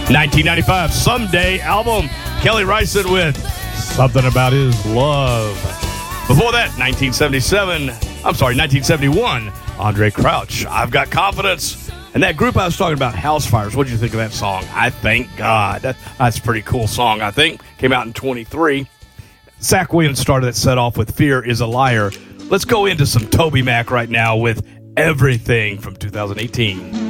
1995 Someday album. Kelly Ryson with Something About His Love. Before that, 1971, Andre Crouch, I've Got Confidence. And that group I was talking about, House Fires, what did you think of that song? I Thank God. That's a pretty cool song, I think. Came out in 23. Zach Williams started that set off with Fear Is a Liar. Let's go into some Toby Mac right now with Everything from 2018.